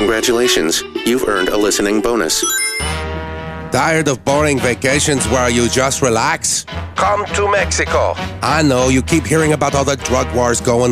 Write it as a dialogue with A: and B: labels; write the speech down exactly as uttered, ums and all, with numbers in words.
A: Congratulations, you've earned a listening bonus.
B: Tired of boring vacations where you just relax?
C: Come to Mexico.
B: I know, you keep hearing about all the drug wars going